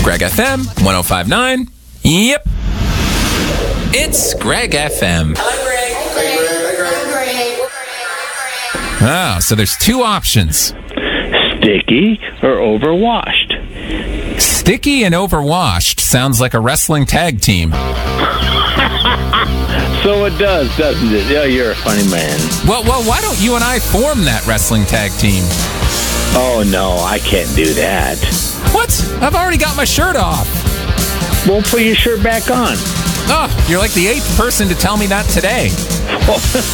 Greg FM 105.9. Yep. It's Greg FM. Oh, so there's two options. Sticky or overwashed? Sticky and overwashed sounds like a wrestling tag team. So it does, doesn't it? Yeah, you're a funny man. Well, why don't you and I form that wrestling tag team? Oh, no, I can't do that. What? I've already got my shirt off. Well, put your shirt back on. Oh, you're like the 8th person to tell me that today.